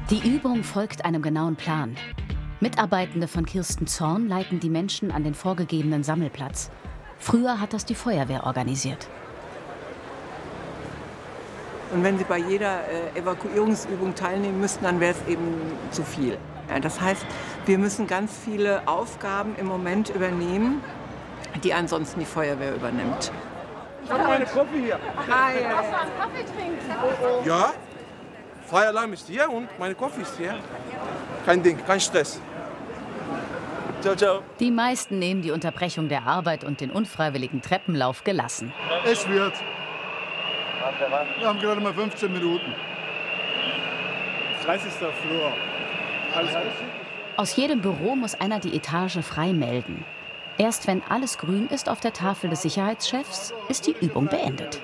Die Übung folgt einem genauen Plan. Mitarbeitende von Kirsten Zorn leiten die Menschen an den vorgegebenen Sammelplatz. Früher hat das die Feuerwehr organisiert. Und wenn Sie bei jeder Evakuierungsübung teilnehmen müssten, dann wäre es eben zu viel. Ja, das heißt, wir müssen ganz viele Aufgaben im Moment übernehmen, die ansonsten die Feuerwehr übernimmt. Ich habe meine Kaffee hier. Kaffee trinken? Ja, Feueralarm ist hier und meine Kaffee ist hier. Kein Ding, kein Stress. Ciao, ciao. Die meisten nehmen die Unterbrechung der Arbeit und den unfreiwilligen Treppenlauf gelassen. Es wird. Wir haben gerade mal 15 Minuten. 30. Flur. Alles gut. Aus jedem Büro muss einer die Etage frei melden. Erst wenn alles grün ist auf der Tafel des Sicherheitschefs, ist die Übung beendet.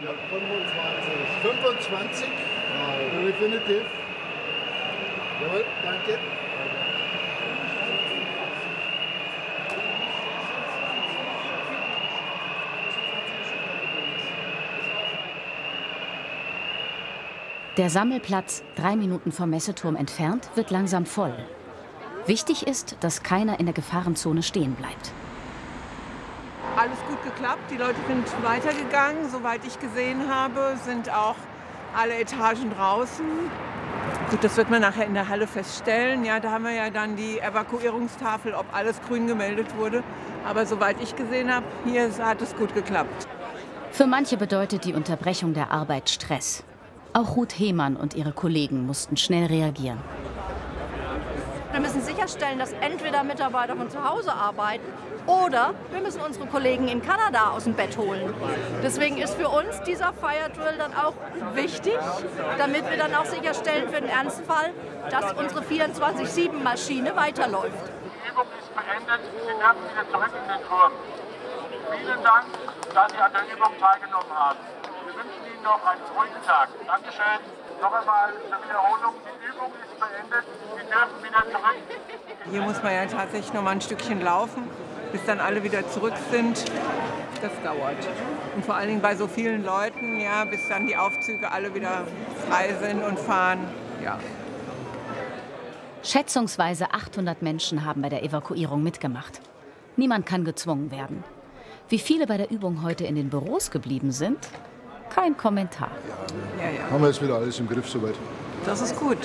25. Definitiv. Jawohl, danke. Der Sammelplatz, 3 Minuten vom Messeturm entfernt, wird langsam voll. Wichtig ist, dass keiner in der Gefahrenzone stehen bleibt. Alles gut geklappt, die Leute sind weitergegangen. Soweit ich gesehen habe, sind auch alle Etagen draußen. Gut, das wird man nachher in der Halle feststellen. Ja, da haben wir ja dann die Evakuierungstafel, ob alles grün gemeldet wurde. Aber soweit ich gesehen habe, hier hat es gut geklappt. Für manche bedeutet die Unterbrechung der Arbeit Stress. Auch Ruth Hehmann und ihre Kollegen mussten schnell reagieren. Wir müssen sicherstellen, dass entweder Mitarbeiter von zu Hause arbeiten oder wir müssen unsere Kollegen in Kanada aus dem Bett holen. Deswegen ist für uns dieser Fire Drill dann auch wichtig, damit wir dann auch sicherstellen für den Ernstfall, dass unsere 24/7-Maschine weiterläuft. Die Übung ist beendet. Sie dürfen wieder zurück in den Turm. Vielen Dank, dass Sie an der Übung teilgenommen haben. Wir wünschen Ihnen noch einen ruhigen Tag. Dankeschön. Noch einmal zur Wiederholung. Die Übung ist beendet. Sie dürfen wieder zurück. Hier muss man ja tatsächlich noch mal ein Stückchen laufen, bis dann alle wieder zurück sind. Das dauert. Und vor allen Dingen bei so vielen Leuten, ja, bis dann die Aufzüge alle wieder frei sind und fahren. Ja. Schätzungsweise 800 Menschen haben bei der Evakuierung mitgemacht. Niemand kann gezwungen werden. Wie viele bei der Übung heute in den Büros geblieben sind? Kein Kommentar. Ja, ja. Haben wir jetzt wieder alles im Griff soweit. Das ist gut.